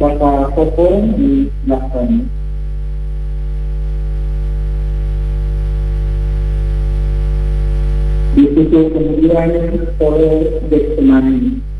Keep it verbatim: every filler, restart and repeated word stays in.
maka foto di belakang. Disusul kemudian oleh Getsemani.